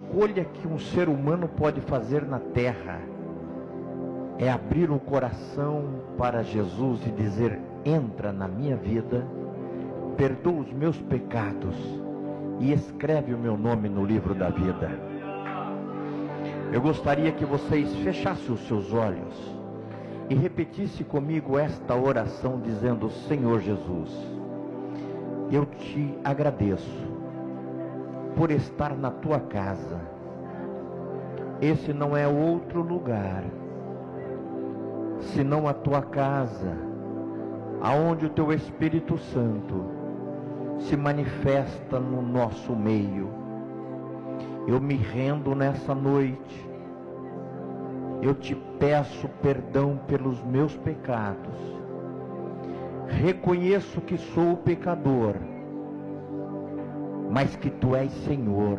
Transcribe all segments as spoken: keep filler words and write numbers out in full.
escolha que um ser humano pode fazer na terra é abrir o coração para Jesus e dizer: entra na minha vida, perdoa os meus pecados e escreve o meu nome no livro da vida. Eu gostaria que vocês fechassem os seus olhos e repetissem comigo esta oração dizendo: Senhor Jesus, eu te agradeço por estar na tua casa. Esse não é outro lugar senão a tua casa, aonde o teu Espírito Santo se manifesta no nosso meio. Eu me rendo nessa noite. Eu te peço perdão pelos meus pecados. Reconheço que sou pecador, mas que tu és Senhor,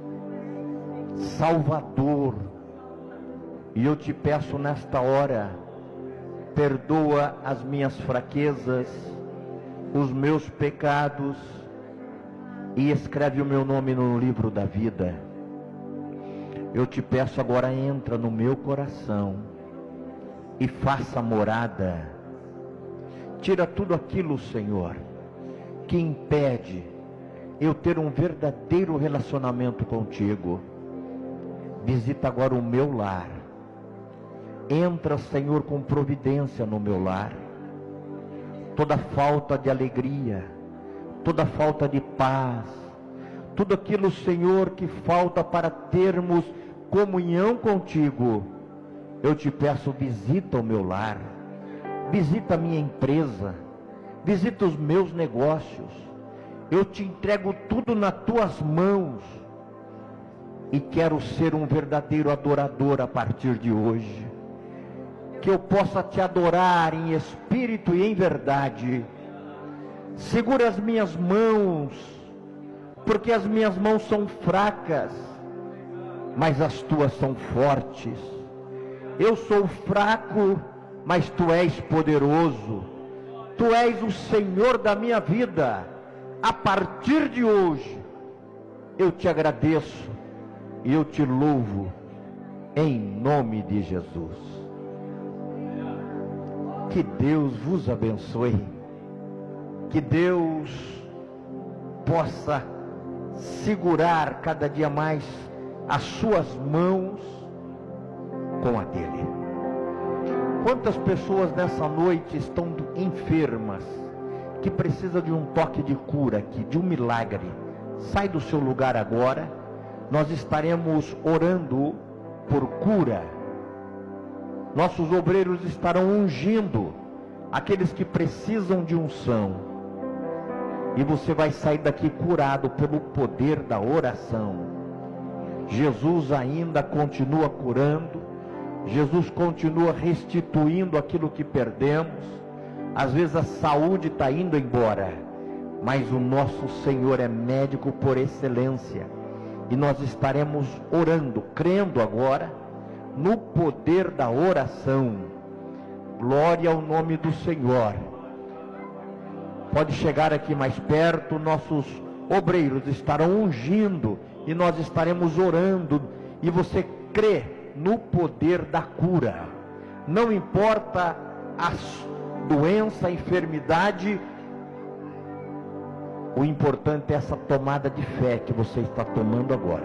Salvador. E eu te peço nesta hora, perdoa as minhas fraquezas, os meus pecados, e escreve o meu nome no livro da vida. Eu te peço agora, entra no meu coração e faça morada. Tira tudo aquilo, Senhor, que impede eu ter um verdadeiro relacionamento contigo. Visita agora o meu lar. Entra, Senhor, com providência no meu lar. Toda falta de alegria, toda falta de paz, tudo aquilo, Senhor, que falta para termos comunhão contigo, eu te peço, visita o meu lar, visita a minha empresa, visita os meus negócios. Eu te entrego tudo nas tuas mãos e quero ser um verdadeiro adorador a partir de hoje. Que eu possa te adorar em espírito e em verdade. Segura as minhas mãos, porque as minhas mãos são fracas, mas as tuas são fortes. Eu sou fraco, mas tu és poderoso. Tu és o Senhor da minha vida. A partir de hoje, eu te agradeço e eu te louvo, em nome de Jesus. Que Deus vos abençoe. Que Deus possa segurar cada dia mais as suas mãos com a dele. Quantas pessoas nessa noite estão enfermas, que precisa de um toque de cura aqui, de um milagre? Sai do seu lugar agora. Nós estaremos orando por cura. Nossos obreiros estarão ungindo aqueles que precisam de unção. E você vai sair daqui curado pelo poder da oração. Jesus ainda continua curando. Jesus continua restituindo aquilo que perdemos. Às vezes a saúde está indo embora, mas o nosso Senhor é médico por excelência. E nós estaremos orando, crendo agora no poder da oração. Glória ao nome do Senhor. Pode chegar aqui mais perto, nossos obreiros estarão ungindo e nós estaremos orando. E você crê no poder da cura. Não importa a doença, a enfermidade, o importante é essa tomada de fé que você está tomando agora.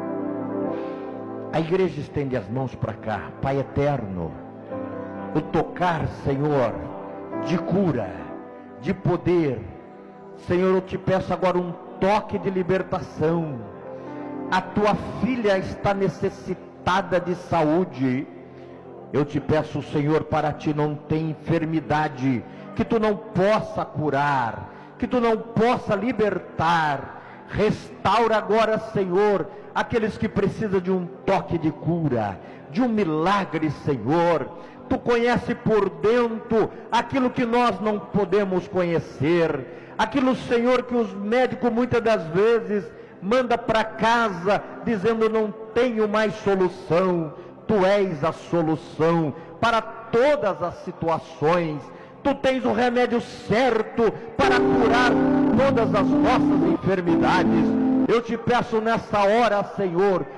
A igreja estende as mãos para cá. Pai eterno, o tocar, Senhor, de cura, de poder. Senhor, eu te peço agora um toque de libertação. A tua filha está necessitada de saúde. Eu te peço, Senhor, para ti não tem enfermidade que tu não possa curar, que tu não possa libertar. Restaura agora, Senhor, aqueles que precisam de um toque de cura, de um milagre, Senhor. Tu conhece por dentro aquilo que nós não podemos conhecer, aquilo, Senhor, que os médicos muitas das vezes mandam para casa dizendo: não tenho mais solução. Tu és a solução para todas as situações. Tu tens o remédio certo para curar todas as nossas enfermidades. Eu te peço nessa hora, Senhor,